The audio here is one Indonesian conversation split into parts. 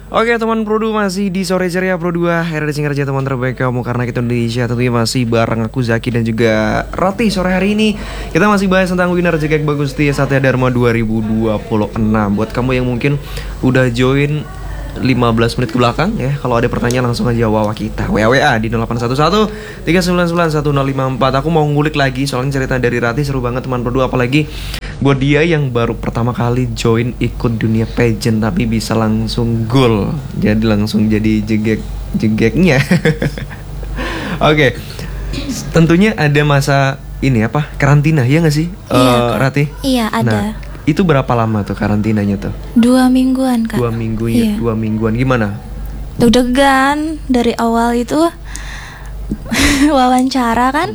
Oke teman Pro2 masih di Sore Ceria Pro2. Hari singkat aja teman terbaik kamu karena kita Indonesia. Tentunya masih bareng aku Zaki dan juga Rati. Sore hari ini kita masih bahas tentang winner Jegek Bagusti Satya Dharma 2026. Buat kamu yang mungkin udah join 15 menit ke belakang ya, kalau ada pertanyaan langsung aja WA kita WA di 0811 399 1054. Aku mau ngulik lagi soalnya cerita dari Rati seru banget teman Pro2, apalagi buat dia yang baru pertama kali join ikut dunia pageant tapi bisa langsung goal, jadi langsung jadi jegeknya. Oke. Tentunya ada masa ini apa? Karantina ya nggak sih? Iya, Rati? Iya ada. Nah, itu berapa lama tuh karantinanya tuh? 2 mingguan Kak. 2 minggu ya, Iya. 2 mingguan gimana? Deg-degan dari awal itu wawancara kan.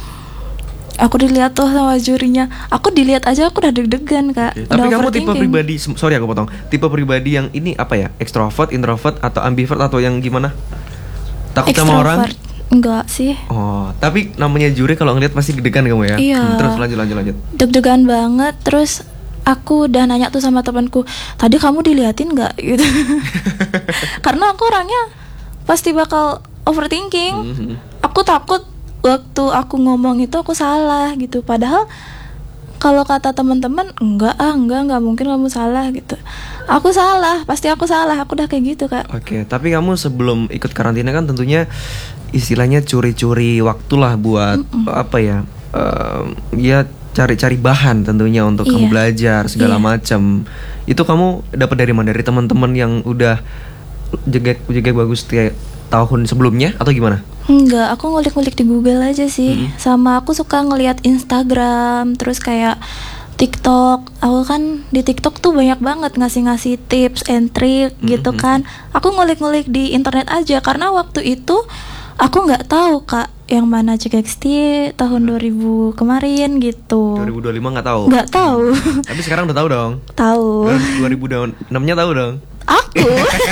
Aku dilihat tuh sama jurinya. Aku dilihat aja aku udah deg-degan Kak. Tapi Udah kamu tipe overthinking. pribadi, sorry aku potong, tipe pribadi yang ini apa ya? Extrovert, introvert, atau ambivert, atau yang gimana? Takut sama orang? Extrovert. Enggak sih. Oh, tapi namanya juri kalau ngeliat pasti deg-degan kamu ya? Iya. Terus lanjut. Deg-degan banget. Terus aku udah nanya tuh sama temanku, tadi kamu diliatin nggak gitu. Karena aku orangnya pasti bakal overthinking. Aku takut waktu aku ngomong itu aku salah gitu. Padahal kalau kata teman-teman enggak mungkin kamu salah gitu. Aku salah, pasti aku salah. Aku udah kayak gitu Kak. Oke, tapi kamu sebelum ikut karantina kan tentunya istilahnya curi-curi waktu lah buat apa ya? Ya cari-cari bahan tentunya untuk kamu Iya. belajar segala Iya. macam. Itu kamu dapat dari mana? Dari teman-teman yang udah jegek bagus tahun sebelumnya atau gimana? Enggak, aku ngulik-ngulik di Google aja sih. Sama aku suka ngeliat Instagram, terus kayak TikTok. Aku kan di TikTok tuh banyak banget ngasih-ngasih tips and trick gitu kan. Aku ngulik-ngulik di internet aja karena waktu itu aku nggak tahu Kak yang mana CXT tahun 2000 kemarin gitu. 2025 nggak tahu. Nggak tahu. Tapi sekarang udah tahu dong. Tahu. Terus 2006-nya tahu dong. Aku.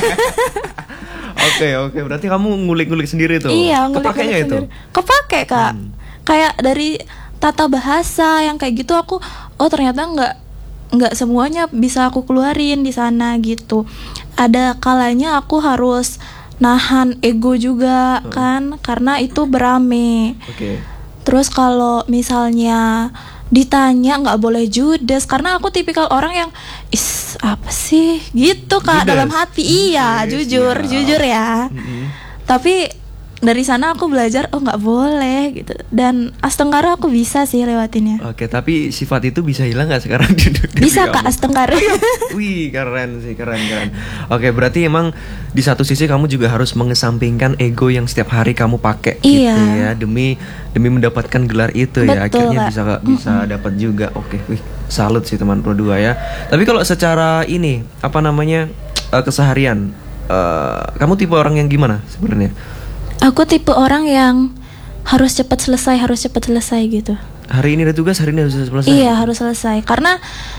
Oke, berarti kamu ngulik-ngulik sendiri tuh. Iya, ngulik-ngulik Kepakainya itu. sendiri. Kepake Kak. Kayak dari tata bahasa yang kayak gitu aku ternyata nggak semuanya bisa aku keluarin di sana gitu. Ada kalanya aku harus nahan ego juga kan karena itu berame. Oke. Terus kalau misalnya ditanya nggak boleh judes karena aku tipikal orang yang apa sih gitu Kak Judes? dalam hati. Iya, Oke, jujur siap. ya. Tapi dari sana aku belajar nggak boleh gitu, dan Astenggara aku bisa sih lewatinnya. Oke, tapi sifat itu bisa hilang nggak sekarang? Bisa Kak Astenggara. Wih, keren sih, keren. Oke, berarti emang di satu sisi kamu juga harus mengesampingkan ego yang setiap hari kamu pakai gitu ya, Iya. demi mendapatkan gelar itu ya. Betul, Akhirnya Kak. bisa dapat juga. Oke, wih, salut sih teman Pro2 ya. Tapi kalau secara ini apa namanya keseharian, kamu tipe orang yang gimana sebenarnya? Aku tipe orang yang harus cepat selesai gitu. Hari ini ada tugas, hari ini harus selesai. Iya, harus selesai karena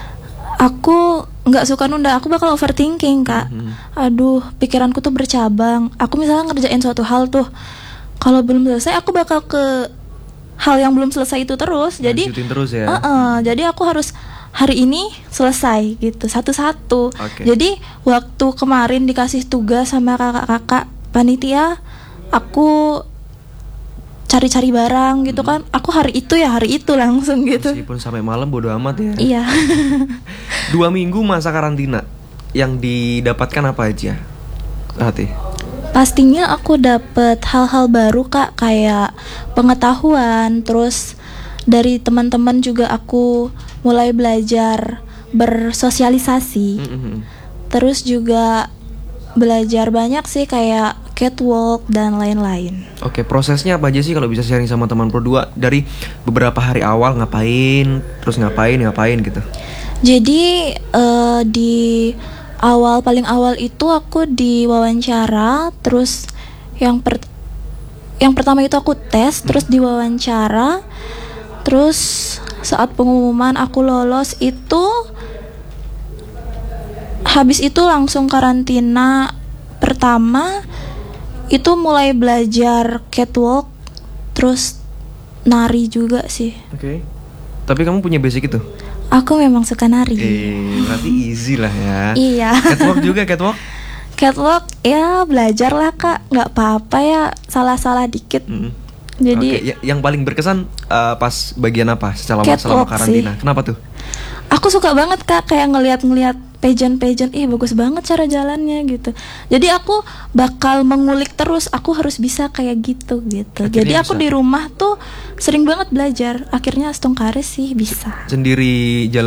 aku nggak suka nunda. Aku bakal overthinking Kak. Aduh, pikiranku tuh bercabang. Aku misalnya ngerjain suatu hal tuh, kalau belum selesai aku bakal ke hal yang belum selesai itu terus. Jadi lanjutin terus ya. jadi aku harus hari ini selesai gitu satu-satu. Oke. Jadi waktu kemarin dikasih tugas sama kakak-kakak panitia, aku cari-cari barang gitu kan. Aku hari itu langsung gitu. Meskipun sampai malam bodo amat ya. Iya. 2 minggu masa karantina yang didapatkan apa aja, Hati? Pastinya aku dapet hal-hal baru Kak, kayak pengetahuan. Terus dari teman-teman juga aku mulai belajar bersosialisasi. Terus juga belajar banyak sih kayak catwalk dan lain-lain. Oke, prosesnya apa aja sih kalau bisa sharing sama teman Pro2 dari beberapa hari awal ngapain, terus ngapain gitu? Jadi di paling awal itu aku diwawancara, terus yang pertama itu aku tes, terus diwawancara, terus saat pengumuman aku lolos itu, habis itu langsung karantina pertama. Itu mulai belajar catwalk, terus nari juga sih. Oke. Tapi kamu punya basic itu? Aku memang suka nari. Berarti easy lah ya. Iya. Catwalk juga, catwalk? Catwalk ya belajar lah kak, nggak apa-apa ya, salah-salah dikit. Jadi Oke, yang paling berkesan pas bagian apa selama Catwalk karantina? sih. Kenapa tuh? aku suka banget kak kayak ngeliat-ngeliat pageant, bagus banget cara jalannya gitu. Jadi aku bakal mengulik terus, aku harus bisa kayak gitu. Akhirnya Jadi aku bisa? di rumah tuh sering banget belajar. Akhirnya Astungkaris sih bisa. Sendiri jalan